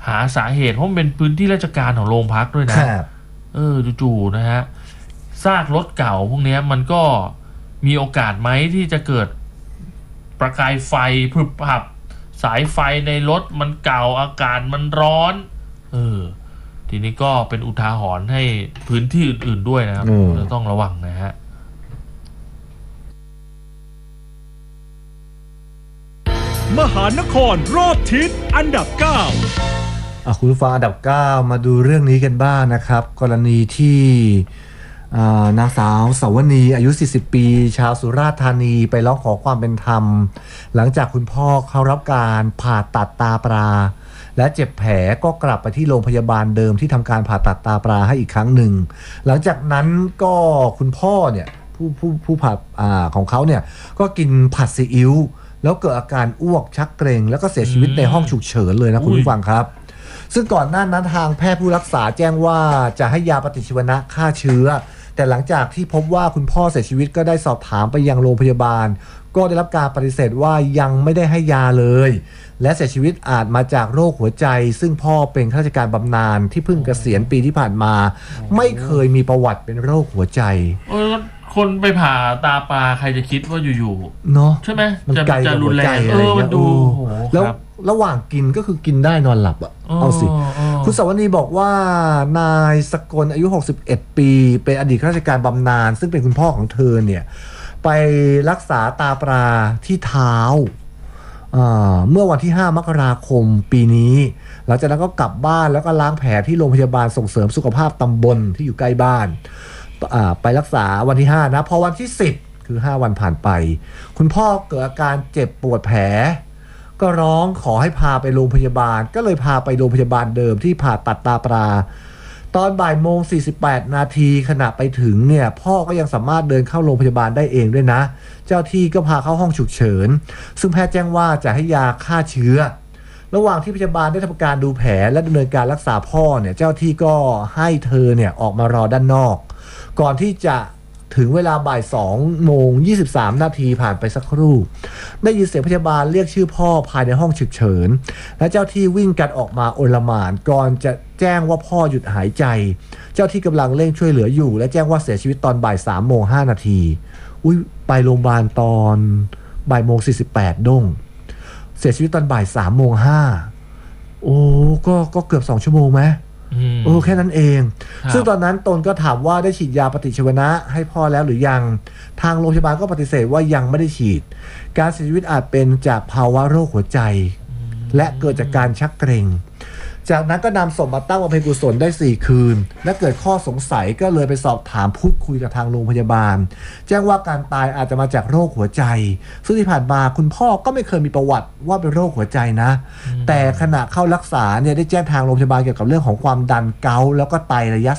หาสาเหตุเพราะมันเป็นพื้นที่ราชการของโรงพักด้วยนะจู่ๆนะฮะซากรถเก่าพวกนี้มันก็มีโอกาสไหมที่จะเกิดประกายไฟพรึบพรับสายไฟในรถมันเก่าอากาศมันร้อนทีนี้ก็เป็นอุทาหรณ์ให้พื้นที่อื่นๆด้วยนะครับจะต้องระวังนะฮะมหานครรอบทิศอันดับ9 คุณฟังอันดับ9มาดูเรื่องนี้กันบ้างนะครับกรณีที่นางสาวสาวนีอายุ40ปีชาวสุราษฎร์ธานีไปร้องขอความเป็นธรรมหลังจากคุณพ่อเขารับการผ่าตัดตาปลาและเจ็บแผลก็กลับไปที่โรงพยาบาลเดิมที่ทำการผ่าตัดตาปลาให้อีกครั้งหนึ่งหลังจากนั้นก็คุณพ่อเนี่ยผู้ผ่าของเขาเนี่ยก็กินผัดซีอิ๊วแล้วเกิดอาการอ้วกชักเกร็งแล้วก็เสียชีวิตในห้องฉุกเฉินเลยนะคุณผู้ฟังครับซึ่งก่อนหน้านั้นทางแพทย์ผู้รักษาแจ้งว่าจะให้ยาปฏิชีวนะฆ่าเชื้อแต่หลังจากที่พบว่าคุณพ่อเสียชีวิตก็ได้สอบถามไปยังโรงพยาบาลก็ได้รับการปฏิเสธว่ายังไม่ได้ให้ยาเลยและเสียชีวิตอาจมาจากโรคหัวใจซึ่งพ่อเป็นข้าราชการบำนาญที่เพิ่งเกษียณปีที่ผ่านมาไม่เคยมีประวัติเป็นโรคหัวใจคนไปผ่าตาปลาใครจะคิดว่าอยู่ๆเนาะใช่ไหมมันไกลกับหัวใจมันดูแล้วระหว่างกินก็คือกินได้นอนหลับเอาสิคุณสวนีบอกว่านายสกลอายุ61ปีเป็นอดีตข้าราชการบำนาญซึ่งเป็นคุณพ่อของเธอเนี่ยไปรักษาตาปลาที่เท้าเมื่อวันที่5มกราคมปีนี้หลังจากนั้นก็กลับบ้านแล้วก็ล้างแผลที่โรงพยาบาลส่งเสริมสุขภาพตำบลที่อยู่ใกล้บ้านไปรักษาวันที่5นะพอวันที่10คือ5วันผ่านไปคุณพ่อเกิดอาการเจ็บปวดแผลก็ร้องขอให้พาไปโรงพยาบาลก็เลยพาไปโรงพยาบาลเดิมที่ผ่าตัดตาปลาตอนบ่ายโมง48นาทีขณะไปถึงเนี่ยพ่อก็ยังสามารถเดินเข้าโรงพยาบาลได้เองด้วยนะเจ้าที่ก็พาเข้าห้องฉุกเฉินซึ่งแพทย์แจ้งว่าจะให้ยาฆ่าเชื้อระหว่างที่พยาบาลได้ทำการดูแผลและดำเนินการรักษาพ่อเนี่ยเจ้าที่ก็ให้เธอเนี่ยออกมารอด้านนอกก่อนที่จะถึงเวลาบ่าย2โมง23นาทีผ่านไปสักครู่ได้ยินเสียงพยาบาลเรียกชื่อพ่อภายในห้องฉุกเฉินและเจ้าที่วิ่งกันออกมาโอลหม่านก่อนจะแจ้งว่าพ่อหยุดหายใจเจ้าที่กำลังเร่งช่วยเหลืออยู่และแจ้งว่าเสียชีวิตตอนบ่าย3โมง5นาทีไปโรงพยาบาลตอนบ่ายโมง48ด้งเสียชีวิตตอนบ่าย3โมง5ก็เกือบ2ชั่วโมงไหมแค่นั้นเองซึ่งตอนนั้นตนก็ถามว่าได้ฉีดยาปฏิชีวนะให้พ่อแล้วหรือยังทางโรงพยาบาลก็ปฏิเสธว่ายังไม่ได้ฉีดการเสียชีวิตอาจเป็นจากภาวะโรคหัวใจและเกิดจากการชักเกร็งจากนั้นก็นำศพมาตั้งบำเพ็ญกุศลได้4คืนและเกิดข้อสงสัยก็เลยไปสอบถามพูดคุยกับทางโรงพยาบาลแจ้งว่าการตายอาจจะมาจากโรคหัวใจซึ่งที่ผ่านมาคุณพ่อก็ไม่เคยมีประวัติว่าเป็นโรคหัวใจนะแต่ขณะเข้ารักษาเนี่ยได้แจ้งทางโรงพยาบาลเกี่ยวกับเรื่องของความดันเกาต์แล้วก็ไตระยะ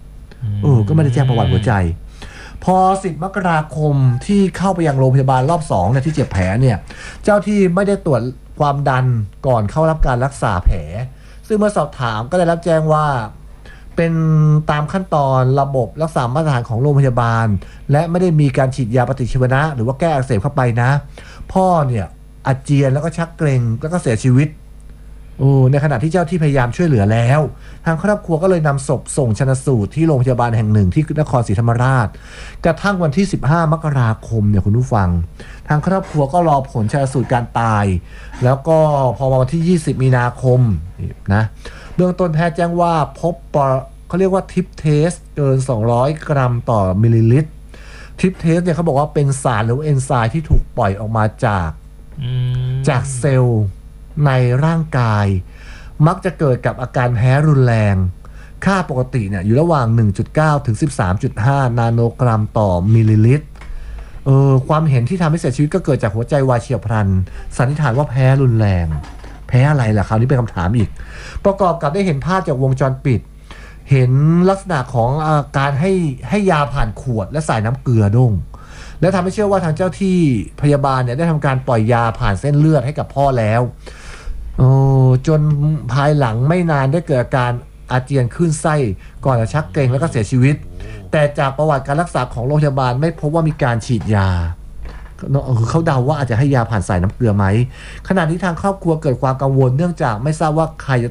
3ก็ไม่ได้แจ้งประวัติหัวใจพอ10มกราคมที่เข้าไปยังโรงพยาบาลรอบ2เนี่ยที่เจ็บแผลเนี่ยเจ้าที่ไม่ได้ตรวจความดันก่อนเข้ารับการรักษาแผลซึ่งเมื่อสอบถามก็ได้รับแจ้งว่าเป็นตามขั้นตอนระบบรักษามาตรฐานของโรงพยาบาลและไม่ได้มีการฉีดยาปฏิชีวนะหรือว่าแก้อักเสบเข้าไปนะพ่อเนี่ยอาเจียนแล้วก็ชักเกร็งแล้วก็เสียชีวิตในขณะที่เจ้าที่พยายามช่วยเหลือแล้วทางครอบครัวก็เลยนำศพส่งชันสูตรที่โรงพยาบาลแห่งหนึ่งที่นครศรีธรรมราชกระทั่งวันที่15มกราคมเนี่ยคุณผู้ฟังทางครอบครัวก็รอผลชันสูตรการตายแล้วก็พอมาวันที่20มีนาคมนะเบื้องต้นแพทย์แจ้งว่าพบเขาเรียกว่าทิปเทสเกิน200กรัมต่อมิลลิลิตรทิปเทสเนี่ยเขาบอกว่าเป็นสารหรือเอนไซม์ที่ถูกปล่อยออกมาจากเซลล์ในร่างกายมักจะเกิดกับอาการแพ้รุนแรงค่าปกติเนี่ยอยู่ระหว่าง 1.9 ถึง 13.5 นาโนกรัมต่อมิลลิลิตรความเห็นที่ทำให้เสียชีวิตก็เกิดจากหัวใจวายเฉียบพลันสันนิษฐานว่าแพ้รุนแรงแพ้อะไรล่ะคราวนี้เป็นคำถามอีกประกอบกับได้เห็นภาพจากวงจรปิดเห็นลักษณะของการให้ยาผ่านขวดและใส่น้ำเกลือด้งและทำให้เชื่อว่าทางเจ้าที่พยาบาลเนี่ยได้ทำการปล่อยยาผ่านเส้นเลือดให้กับพ่อแล้วจนภายหลังไม่นานได้เกิดอาการอาเจียนขึ้นไส้ก่อนจะชักเกร็งแล้วก็เสียชีวิตแต่จากประวัติการรักษาของโรงพยาบาลไม่พบว่ามีการฉีดยาเขาเดาว่าอาจจะให้ยาผ่านสายน้ำเกลือไหมขณะนี้ทางครอบครัวเกิดความกังวลเนื่องจากไม่ทราบว่าใครจะ